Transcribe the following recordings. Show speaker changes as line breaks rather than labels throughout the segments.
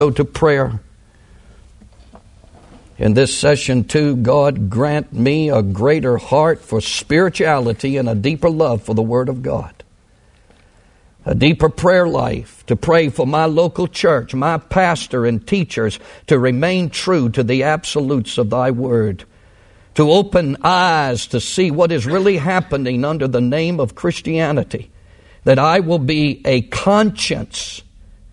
Go to prayer. In this session too, God grant me a greater heart for spirituality and a deeper love for the Word of God. A deeper prayer life to pray for my local church, my pastor and teachers to remain true to the absolutes of Thy Word. To open eyes to see what is really happening under the name of Christianity. That I will be a conscience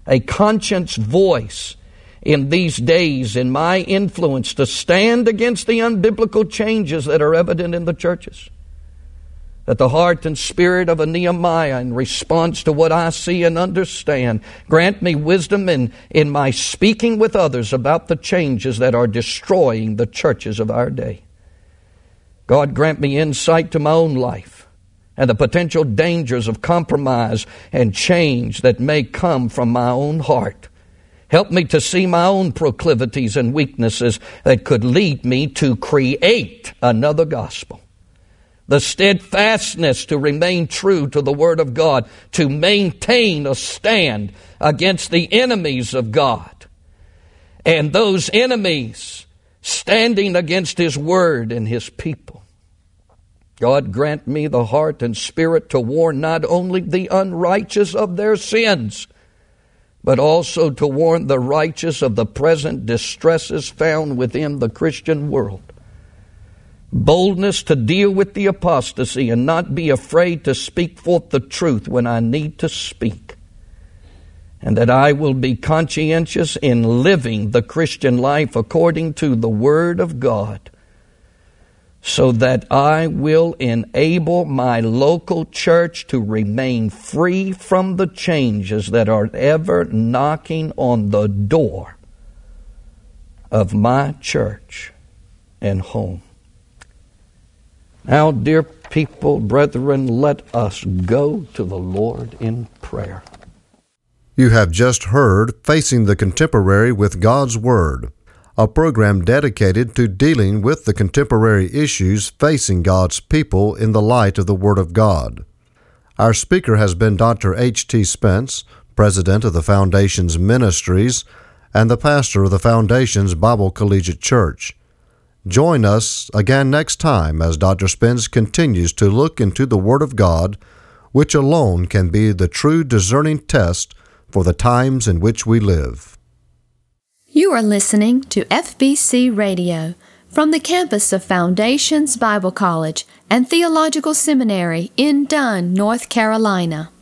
voice in these days in my influence to stand against the unbiblical changes that are evident in the churches. That the heart and spirit of a Nehemiah in response to what I see and understand, grant me wisdom in my speaking with others about the changes that are destroying the churches of our day. God, grant me insight to my own life and the potential dangers of compromise and change that may come from my own heart. Help me to see my own proclivities and weaknesses that could lead me to create another gospel. The steadfastness to remain true to the Word of God, to maintain a stand against the enemies of God, and those enemies standing against His Word and His people. God, grant me the heart and spirit to warn not only the unrighteous of their sins, but also to warn the righteous of the present distresses found within the Christian world. Boldness to deal with the apostasy and not be afraid to speak forth the truth when I need to speak. And that I will be conscientious in living the Christian life according to the Word of God, so that I will enable my local church to remain free from the changes that are ever knocking on the door of my church and home. Now, dear people, brethren, let us go to the Lord in prayer.
You have just heard Facing the Contemporary with God's Word, a program dedicated to dealing with the contemporary issues facing God's people in the light of the Word of God. Our speaker has been Dr. H.T. Spence, president of the Foundation's Ministries and the pastor of the Foundation's Bible Collegiate Church. Join us again next time as Dr. Spence continues to look into the Word of God, which alone can be the true discerning test for the times in which we live.
You are listening to FBC Radio from the campus of Foundations Bible College and Theological Seminary in Dunn, North Carolina.